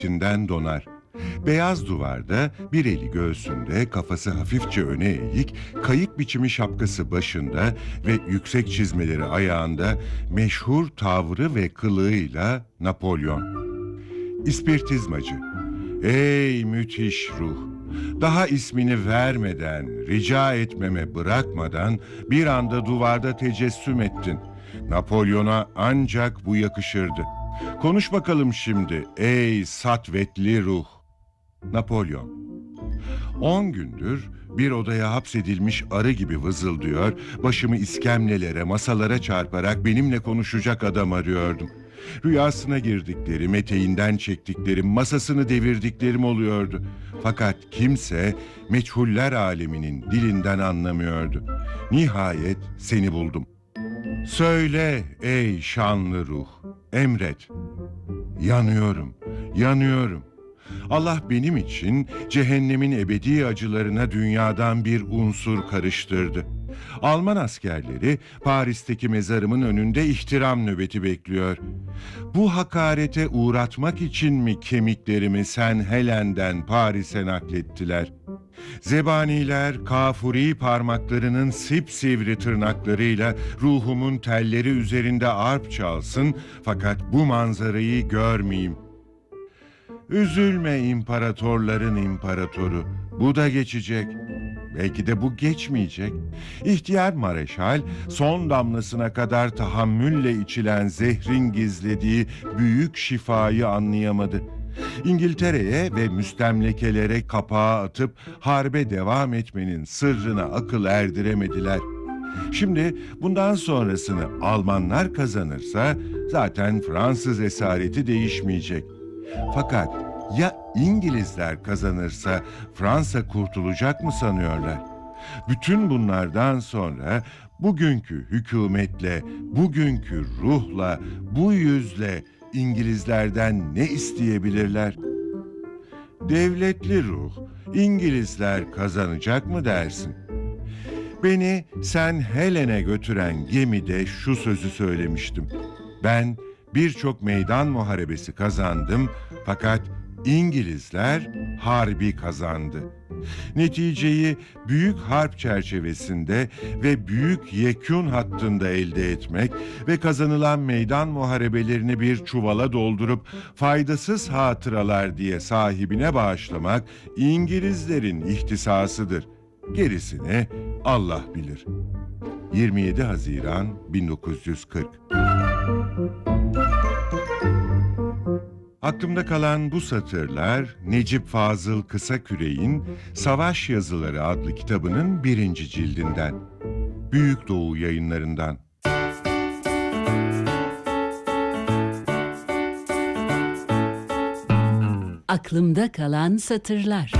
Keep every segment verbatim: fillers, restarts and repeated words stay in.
içinden donar. Beyaz duvarda bir eli göğsünde, kafası hafifçe öne eğik, kayık biçimi şapkası başında ve yüksek çizmeleri ayağında meşhur tavrı ve kılığıyla Napolyon. İspiritizmacı. Ey müthiş ruh! Daha ismini vermeden, rica etmeme bırakmadan bir anda duvarda tecessüm ettin. Napolyon'a ancak bu yakışırdı. Konuş bakalım şimdi ey satvetli ruh! Napolyon. On gündür bir odaya hapsedilmiş arı gibi vızıldıyor, başımı iskemlelere, masalara çarparak benimle konuşacak adam arıyordum. Rüyasına girdiklerim, eteğinden çektiklerim, masasını devirdiklerim oluyordu. Fakat kimse meçhuller aleminin dilinden anlamıyordu. Nihayet seni buldum. Söyle ey şanlı ruh, emret. Yanıyorum, yanıyorum. Allah benim için cehennemin ebedi acılarına dünyadan bir unsur karıştırdı. Alman askerleri Paris'teki mezarımın önünde ihtiram nöbeti bekliyor. Bu hakarete uğratmak için mi kemiklerimi Sen Helen'den Paris'e naklettiler? Zebaniler kafuri parmaklarının sipsivri tırnaklarıyla ruhumun telleri üzerinde arp çalsın, fakat bu manzarayı görmeyeyim. Üzülme imparatorların imparatoru, bu da geçecek. Belki de bu geçmeyecek. İhtiyar Mareşal son damlasına kadar tahammülle içilen zehrin gizlediği büyük şifayı anlayamadı. İngiltere'ye ve müstemlekelere kapağı atıp harbe devam etmenin sırrına akıl erdiremediler. Şimdi bundan sonrasını Almanlar kazanırsa zaten Fransız esareti değişmeyecek. Fakat ya İngilizler kazanırsa Fransa kurtulacak mı sanıyorlar? Bütün bunlardan sonra bugünkü hükümetle, bugünkü ruhla, bu yüzle İngilizlerden ne isteyebilirler? Devletli ruh, İngilizler kazanacak mı dersin? Beni Sen Helen'e götüren gemide şu sözü söylemiştim. Ben birçok meydan muharebesi kazandım, fakat İngilizler harbi kazandı. Neticeyi büyük harp çerçevesinde ve büyük yekün hattında elde etmek ve kazanılan meydan muharebelerini bir çuvala doldurup faydasız hatıralar diye sahibine bağışlamak İngilizlerin ihtisasıdır. Gerisini Allah bilir. yirmi yedi Haziran bin dokuz yüz kırk. Aklımda kalan bu satırlar Necip Fazıl Kısaküre'in Savaş Yazıları adlı kitabının birinci cildinden. Büyük Doğu Yayınlarından. Aklımda kalan satırlar.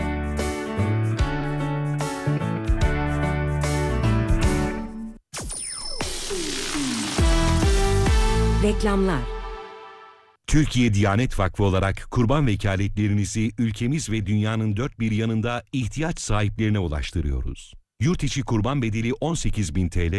Reklamlar. Türkiye Diyanet Vakfı olarak kurban vekaletlerinizi ülkemiz ve dünyanın dört bir yanında ihtiyaç sahiplerine ulaştırıyoruz. Yurt içi kurban bedeli on sekiz bin T L,